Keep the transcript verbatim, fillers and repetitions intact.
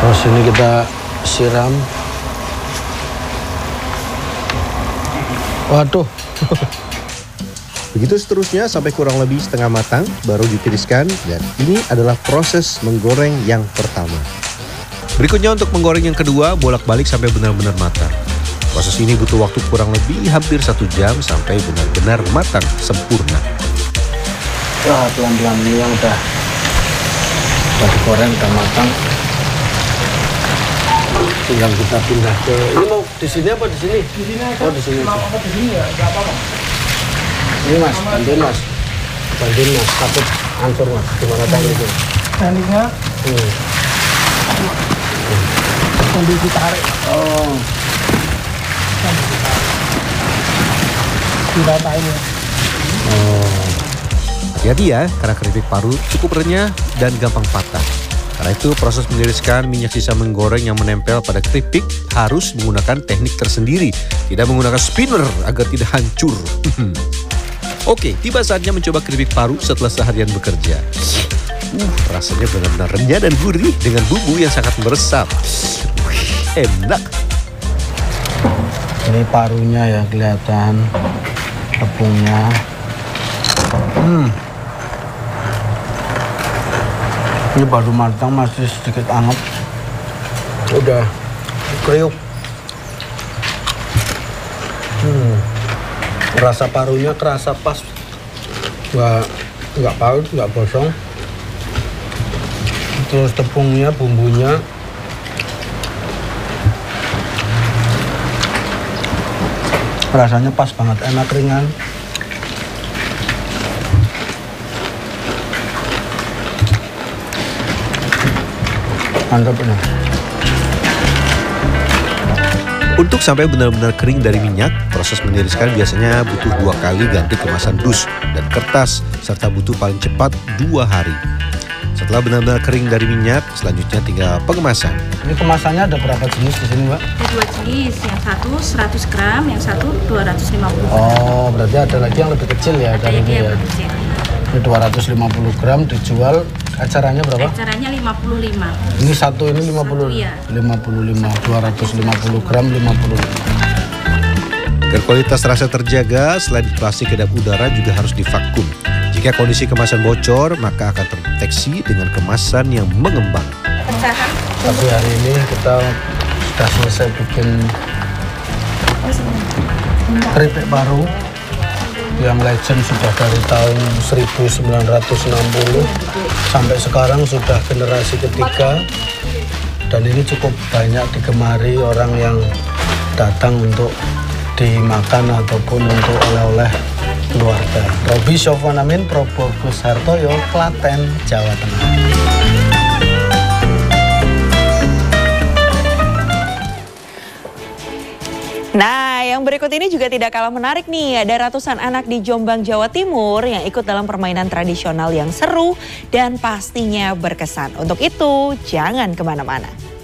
Terus ini kita siram. Waduh. Begitu seterusnya sampai kurang lebih setengah matang, baru ditiriskan, dan ini adalah proses menggoreng yang pertama. Berikutnya untuk menggoreng yang kedua, bolak-balik sampai benar-benar matang. Proses ini butuh waktu kurang lebih hampir satu jam sampai benar-benar matang sempurna. Wah, pelan-pelan ini yang udah, udah digoreng, udah matang. Tinggal kita pindah ke, ini mau di sini apa di sini? Di sini aja. Oh, di sini. Mau apa di sini ya? Enggak apa-apa. Ini mas, bantuin mas. Bantuin mas, takut hancur mas. Gimana tadi itu? Tandingnya Hmm. sambil ditarik. Oh. Sambil ditarik. Diratain ya. Oh. Hati-hati ya, karena keripik paru cukup renyah dan gampang patah. Karena itu proses meniriskan minyak sisa menggoreng yang menempel pada keripik harus menggunakan teknik tersendiri. Tidak menggunakan spinner agar tidak hancur. Oke, tiba saatnya mencoba keripik paru setelah seharian bekerja. Uh, rasanya benar-benar renyah dan gurih dengan bumbu yang sangat meresap. Wih, enak. Ini parunya ya kelihatan, tepungnya. Hmm. Ini baru matang, masih sedikit anget. Udah kriuk. Hmm. Rasa parunya kerasa pas, nggak nggak paut, nggak gosong. Terus tepungnya, bumbunya rasanya pas banget, enak, ringan. Mantap ini. Untuk sampai benar-benar kering dari minyak, proses meniriskan biasanya butuh dua kali ganti kemasan dus dan kertas, serta butuh paling cepat dua hari. Setelah benar-benar kering dari minyak, selanjutnya tinggal pengemasan. Ini kemasannya ada berapa jenis di sini, Mbak? Ada dua jenis, yang satu seratus gram, yang satu dua ratus lima puluh gram. Oh, berarti ada lagi yang lebih kecil ya dari ini ya. Kecil. Ini dua ratus lima puluh gram dijual, acaranya berapa? Acaranya lima puluh lima. Ini satu ini lima puluh. Satu, iya. lima puluh lima, dua ratus lima puluh gram lima puluh lima. Agar kualitas rasa terjaga, selain plastik kedap udara juga harus divakum. Jika kondisi kemasan bocor, maka akan terdeteksi dengan kemasan yang mengembang. Pecahan. Tapi hari ini kita sudah selesai bikin keripik paru yang legend, sudah dari tahun seribu sembilan ratus enam puluh sampai sekarang sudah generasi ketiga, dan ini cukup banyak digemari orang yang datang untuk dimakan ataupun untuk oleh-oleh keluarga. Robi Sofwan Amin, Probokus Hartoyo, Klaten, Jawa Tengah. Nah, yang berikut ini juga tidak kalah menarik nih. Ada ratusan anak di Jombang, Jawa Timur yang ikut dalam permainan tradisional yang seru dan pastinya berkesan. Untuk itu, jangan kemana-mana.